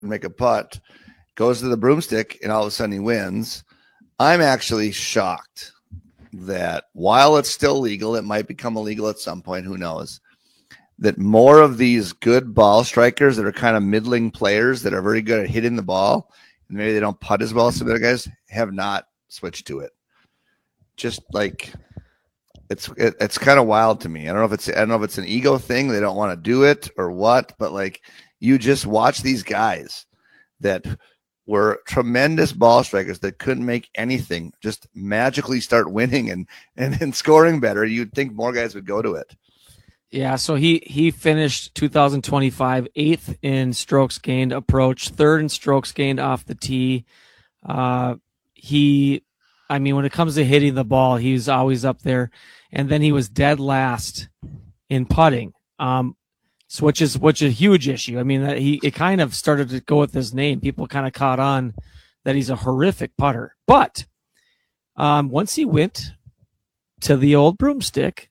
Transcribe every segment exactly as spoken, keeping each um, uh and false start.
make a putt, goes to the broomstick, and all of a sudden he wins. I'm actually shocked that while it's still legal, it might become illegal at some point, who knows, that more of these good ball strikers that are kind of middling players that are very good at hitting the ball, and maybe they don't putt as well as some other guys, have not switched to it. Just like it's it, it's kind of wild to me. I don't know if it's I don't know if it's an ego thing, they don't want to do it or what, but like you just watch these guys that were tremendous ball strikers that couldn't make anything, just magically start winning and, and, and scoring better. You'd think more guys would go to it. Yeah, so he he finished two thousand twenty-five eighth in strokes gained approach, third in strokes gained off the tee. Uh, he, I mean, when it comes to hitting the ball, he's always up there. And then he was dead last in putting, um, so which is which is a huge issue. I mean, that he it kind of started to go with his name. People kind of caught on that he's a horrific putter. But um, once he went to the old broomstick,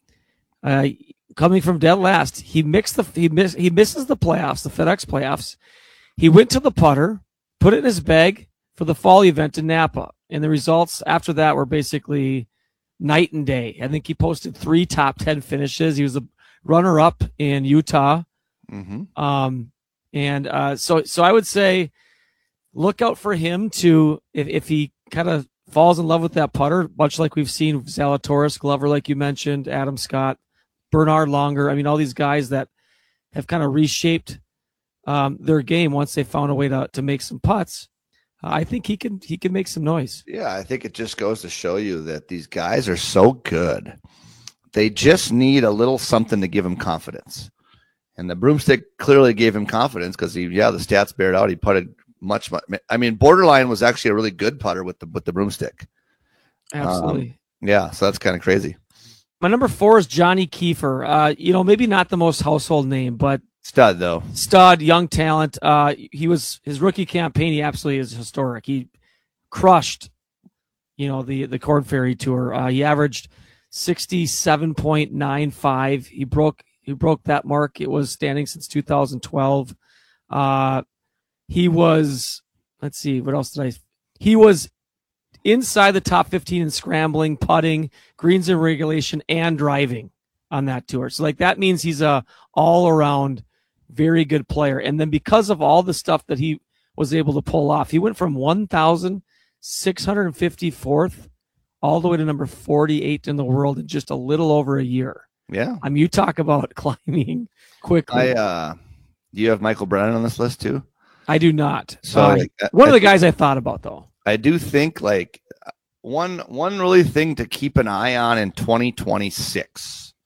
uh, coming from dead last, he mixed the he miss he misses the playoffs, the FedEx playoffs. He went to the putter, put it in his bag for the fall event in Napa, and the results after that were basically night and day. I think he posted three top ten finishes. He was a runner-up in Utah, mm-hmm. um, and uh, so so I would say look out for him to if if he kind of falls in love with that putter, much like we've seen Zalatoris, Glover, like you mentioned, Adam Scott, Bernard Longer. I mean, all these guys that have kind of reshaped um, their game once they found a way to to make some putts. Uh, I think he can he can make some noise. Yeah, I think it just goes to show you that these guys are so good. They just need a little something to give him confidence. And the broomstick clearly gave him confidence because he, yeah, the stats bear it out. He putted much, much. I mean, Borderline was actually a really good putter with the with the broomstick. Absolutely. Um, yeah, so that's kind of crazy. My number four is Johnny Kiefer. Uh, you know, maybe not the most household name, but stud though. Stud, young talent. Uh, he was his rookie campaign. He absolutely is historic. He crushed, you know, the the Corn Ferry Tour. Uh, he averaged sixty-seven point nine five. He broke he broke that mark. It was standing since two thousand twelve. Uh, he was. Let's see. What else did I? He was inside the top fifteen in scrambling, putting, greens in regulation, and driving on that tour. So like that means he's a all around very good player. And then because of all the stuff that he was able to pull off, he went from one thousand six hundred fifty-fourth all the way to number forty-eight in the world in just a little over a year. Yeah. I mean, you talk about climbing quickly. I, uh, do you have Michael Brennan on this list too? I do not. So uh, like, one I, of the guys I thought about though. I do think like one one really thing to keep an eye on in twenty twenty-six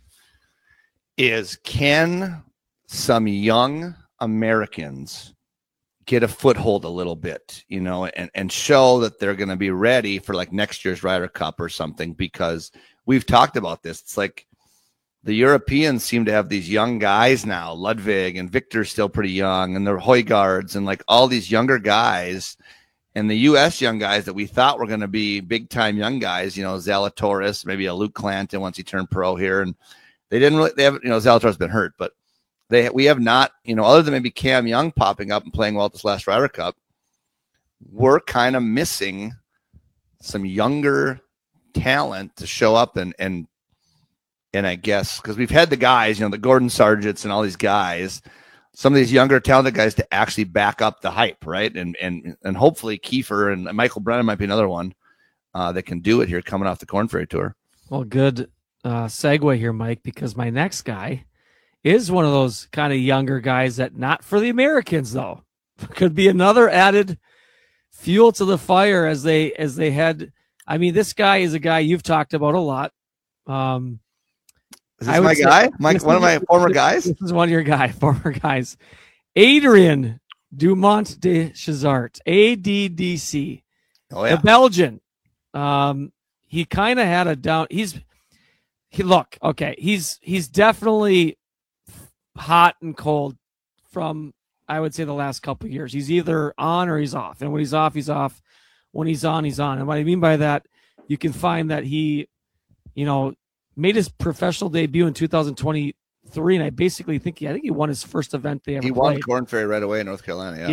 is can some young Americans get a foothold a little bit, you know, and, and show that they're going to be ready for like next year's Ryder Cup or something, because we've talked about this. It's like the Europeans seem to have these young guys now, Ludwig and Victor's still pretty young, and the Højgaards and like all these younger guys. And the U S young guys that we thought were going to be big-time young guys, you know, Zalatoris, maybe a Luke Clanton once he turned pro here. And they didn't really, they haven't, you know, Zalatoris has been hurt, but they, we have not, you know, other than maybe Cam Young popping up and playing well at this last Ryder Cup, we're kind of missing some younger talent to show up and, and, and I guess, because we've had the guys, you know, the Gordon Sargents and all these guys, some of these younger talented guys to actually back up the hype, right? And and and hopefully Kiefer and Michael Brennan might be another one uh, that can do it here coming off the Corn Ferry Tour. Well, good uh, segue here, Mike, because my next guy is one of those kind of younger guys that not for the Americans though. Could be another added fuel to the fire as they as they head. I mean, this guy is a guy you've talked about a lot. Um, Is this my guy? My, one of my former guys? This is one of your guy, former guys. Adrian Dumont de Chazart, A D D C. Oh, yeah. The Belgian. Um, he kind of had a down. He's, he look, okay. He's, he's definitely hot and cold from, I would say, the last couple of years. He's either on or he's off. And when he's off, he's off. When he's on, he's on. And what I mean by that, you can find that he, you know, made his professional debut in two thousand three, and I basically think he, I think he won his first event they ever He won played. Corn Ferry right away in North Carolina. Yeah.